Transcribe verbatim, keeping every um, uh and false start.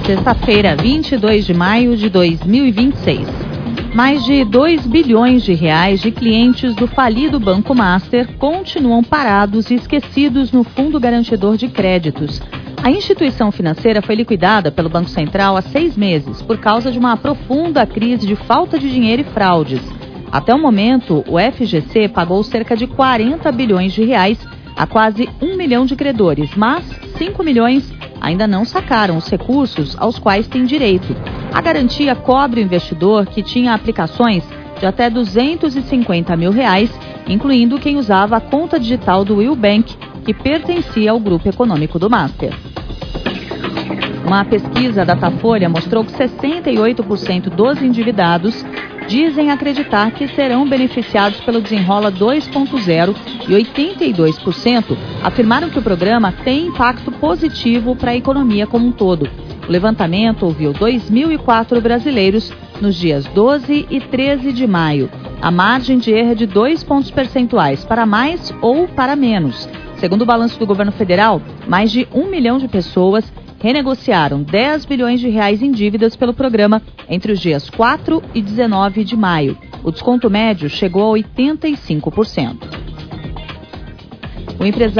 Sexta-feira, vinte e dois de maio de dois mil e vinte e seis. Mais de dois bilhões de reais de clientes do falido Banco Master continuam parados e esquecidos no Fundo Garantidor de Créditos. A instituição financeira foi liquidada pelo Banco Central há seis meses por causa de uma profunda crise de falta de dinheiro e fraudes. Até o momento, o F G C pagou cerca de quarenta bilhões de reais a quase um milhão de credores, mas cinco milhões ainda não sacaram os recursos aos quais têm direito. A garantia cobre o investidor que tinha aplicações de até duzentos e cinquenta mil reais, incluindo quem usava a conta digital do Will Bank, que pertencia ao grupo econômico do Master. Uma pesquisa da Datafolha mostrou que sessenta e oito por cento dos endividados dizem acreditar que serão beneficiados pelo Desenrola dois ponto zero e oitenta e dois por cento afirmaram que o programa tem impacto positivo para a economia como um todo. O levantamento ouviu dois mil e quatro brasileiros nos dias doze e treze de maio. A margem de erro é de dois pontos percentuais para mais ou para menos. Segundo o balanço do governo federal, mais de um milhão de pessoas renegociaram dez bilhões de reais em dívidas pelo programa entre os dias quatro e dezenove de maio. O desconto médio chegou a oitenta e cinco por cento. O empresário